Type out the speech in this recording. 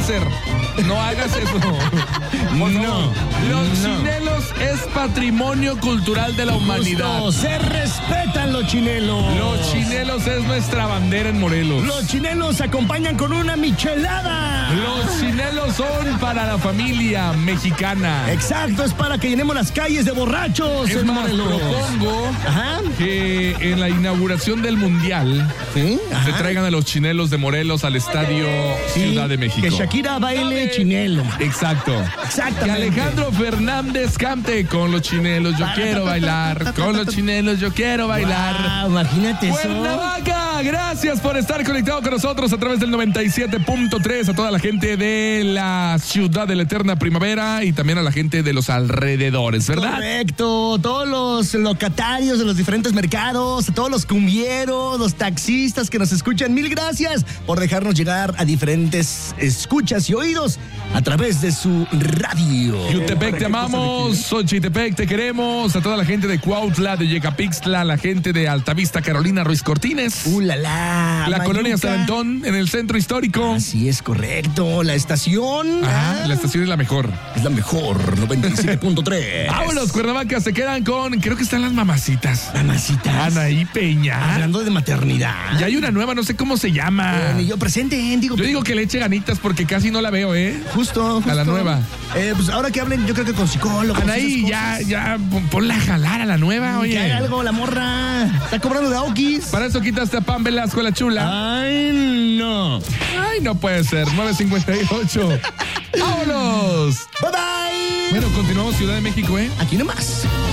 cáncer. No hagas eso. No. Los chinelos es patrimonio cultural de la humanidad. Justo, se respetan los chinelos. Los chinelos es nuestra bandera en Morelos. Los chinelos se acompañan con una michelada. Los chinelos son para la familia mexicana. Exacto, es para que llenemos las calles de borrachos Es en más, Morelos. propongo Ajá. que en la inauguración del Mundial ¿Sí? se traigan a los chinelos de Morelos al Estadio Sí, Ciudad de México. Que Shakira baile chinelo. Exacto. Exactamente. Que Alejandro Fernández cante con los chinelos, yo quiero bailar. Con los chinelos, yo quiero bailar. Wow, imagínate eso. Cuernavaca, gracias por estar conectado con nosotros a través del 97.3, a toda la gente de la ciudad de la eterna primavera y también a la gente de los alrededores, ¿verdad? Correcto, todos los locatarios de los diferentes mercados, todos los cumbieros, los taxistas que nos escuchan, mil gracias por dejarnos llegar a diferentes escuchas y oídos a través de su radio. Jutepec, te amamos. Xochitepec, te queremos. A toda la gente de Cuautla, de Yecapixtla, la gente de Altavista, Carolina Ruiz Cortines. La Colonia San Antón, en el centro histórico. Así es, correcto. La estación. La estación es la mejor. Es la mejor, 97.3. Vámonos, Cuernavaca, se quedan con, creo que están las mamacitas. Mamacitas. Anaí Peña. Hablando de maternidad. Ya hay una nueva, no sé cómo se llama. Ni yo presente, digo. Yo digo que le eche ganitas porque casi no la veo, ¿eh? Justo. A la nueva. Pues ahora que hablen, yo creo que con psicólogos. Anaí, ya, ponla a jalar a la nueva, oye. Que haga algo la morra. Está cobrando de Aukis. Para eso quitaste a Pam Velasco, la chula. Ay, no. Ay, no puede ser. 9:58. ¡Vámonos! Bye bye. Bueno, continuamos Ciudad de México, ¿eh? Aquí nomás.